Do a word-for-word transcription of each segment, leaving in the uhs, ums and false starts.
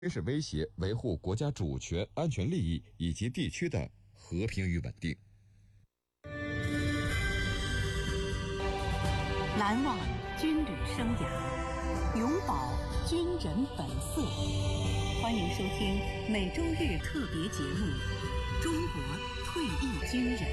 军事威胁维护国家主权、安全利益以及地区的和平与稳定。 难忘军旅生涯，永葆军人本色。欢迎收听每周日特别节目《中国退役军人》。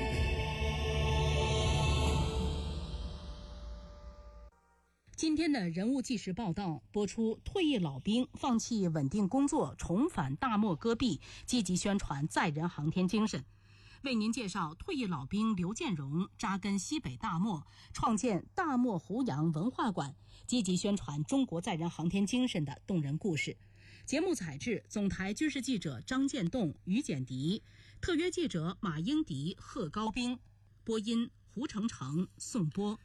今天的人物纪实报道播出，退役老兵放弃稳定工作，重返大漠戈壁，积极宣传载人航天精神。为您介绍退役老兵刘建荣扎根西北大漠，创建大漠胡杨文化馆，积极宣传中国载人航天精神的动人故事。节目采制总台军事记者张建栋、于简迪，特约记者马英迪、贺高兵，播音胡成成、宋波。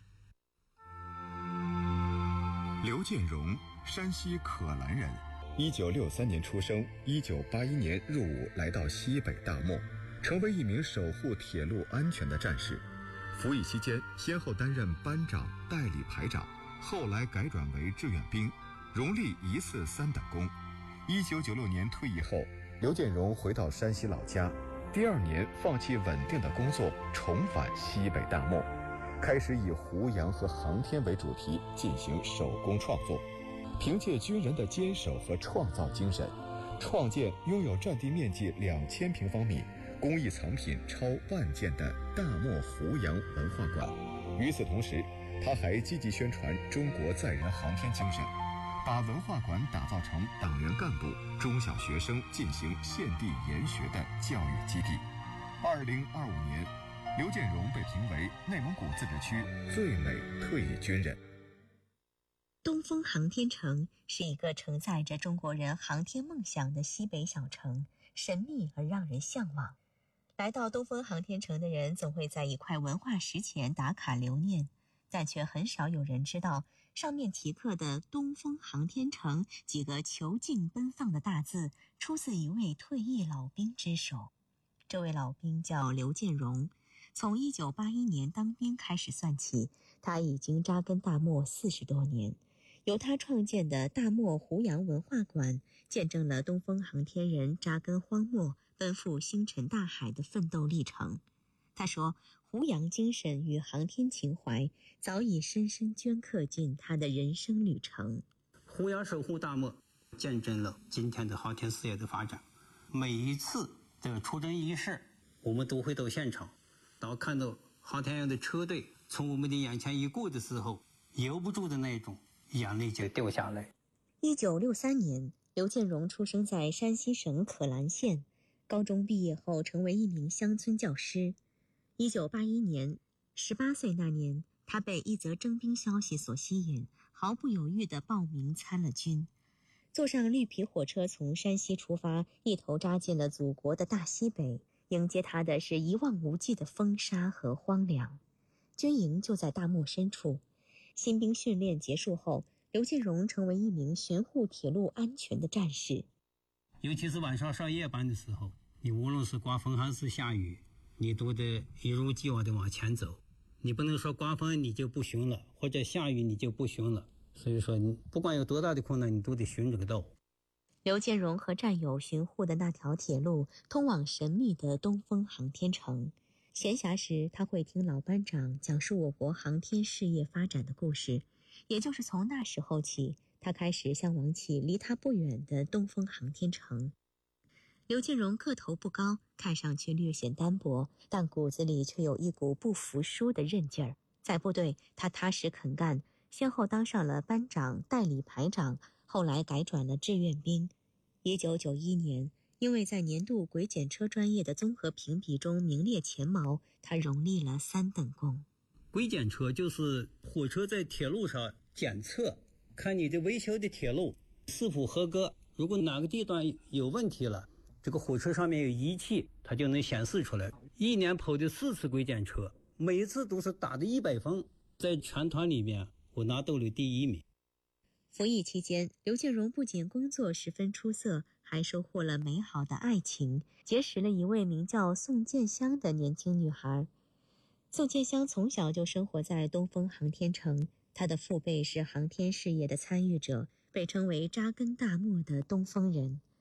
刘建荣，山西可兰人，一九六三年出生，一九八一年入伍，来到西北大漠，成为一名守护铁路安全的战士。服役期间，先后担任班长、代理排长，后来改转为志愿兵，荣立一次三等功。一九九六年退役后，刘建荣回到山西老家，第二年放弃稳定的工作，重返西北大漠，开始以胡杨和航天为主题进行手工创作。凭借军人的坚守和创造精神，创建拥有占地面积两千平方米、工艺藏品超万件的大漠胡杨文化馆。与此同时，他还积极宣传中国载人航天精神，把文化馆打造成党员干部、中小学生进行现地研学的教育基地。二零二五年，刘建荣被评为内蒙古自治区最美退役军人。 东风航天城是一个承载着中国人航天梦想的西北小城，神秘而让人向往。来到东风航天城的人总会在一块文化石前打卡留念，但却很少有人知道上面题刻的东风航天城几个遒劲奔放的大字出自一位退役老兵之手。这位老兵叫刘建荣，从一九八一年当兵开始算起，他已经扎根大漠四十多年。由他创建的大漠胡杨文化馆，见证了东风航天人扎根荒漠、奔赴星辰大海的奋斗历程。他说，胡杨精神与航天情怀早已深深镌刻进他的人生旅程。 胡杨守护大漠，见证了今天的航天事业的发展。每一次的出征仪式，我们都会到现场，当看到航天员的车队从我们的眼前一过的时候，由不住的那种眼泪就掉下来。 一九六三年，刘建荣出生在山西省可兰县，高中毕业后成为一名乡村教师。一九八一年，十八岁那年，他被一则征兵消息所吸引，毫不犹豫地报名参了军。坐上绿皮火车从山西出发，一头扎进了祖国的大西北，迎接他的是一望无际的风沙和荒凉。军营就在大漠深处。新兵训练结束后，刘建荣成为一名巡护铁路安全的战士。 尤其是晚上上夜班的时候，你无论是刮风还是下雨，你都得一如既往地往前走。你不能说刮风你就不巡了，或者下雨你就不巡了。所以说，你不管有多大的困难，你都得巡这个道。 刘建荣和战友巡护的那条铁路通往神秘的东风航天城。闲暇时，他会听老班长讲述我国航天事业发展的故事。也就是从那时候起，他开始向往起离他不远的东风航天城。刘建荣个头不高，看上去略显单薄，但骨子里却有一股不服输的韧劲儿。在部队，他踏实肯干，先后当上了班长、代理排长，后来改转了志愿兵。一九九一年，因为在年度轨检车专业的综合评比中名列前茅，他荣立了三等功。 轨检车就是火车在铁路上检测，看你的维修的铁路是否合格。如果哪个地段有问题了，这个火车上面有仪器，它就能显示出来。一年跑的四次轨检车，每一次都是打的一百分，在全团里面我拿到了第一名。 服役期间，刘建荣不仅工作十分出色，还收获了美好的爱情，结识了一位名叫宋建香的年轻女孩。宋建香从小就生活在东风航天城，她的父辈是航天事业的参与者，被称为扎根大漠的东风人。